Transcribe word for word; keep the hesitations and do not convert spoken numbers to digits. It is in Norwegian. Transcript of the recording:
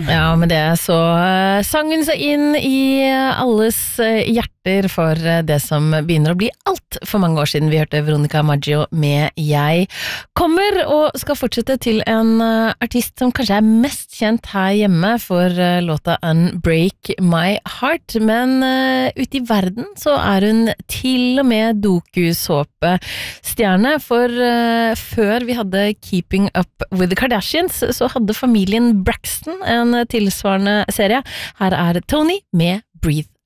Ja, men det er så uh, sangen så inn i alles uh, hjerter for uh, det som begynner å bli alt for mange år siden. Vi hørte Veronica Maggio med Jeg kommer, og skal fortsette til en uh, artist som kanskje er mest kjent her hjemme for uh, låta Unbreak My Heart, men uh, ute i verden så er hun til og med dokusåpe-stjerne, for uh, før vi hadde Keeping Up with the Kardashians, så hadde familien Braxton en tilsvarende serie. Her er Tony med Breathe